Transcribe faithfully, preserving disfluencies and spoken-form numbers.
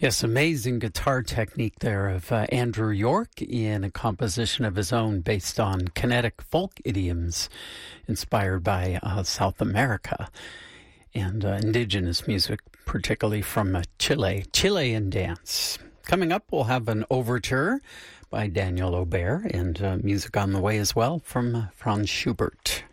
Yes, amazing guitar technique there of uh, Andrew York in a composition of his own based on kinetic folk idioms inspired by uh, South America and uh, indigenous music, particularly from uh, Chile, Chilean dance. Coming up, we'll have an overture by Daniel Aubert and uh, music on the way as well from uh, Franz Schubert.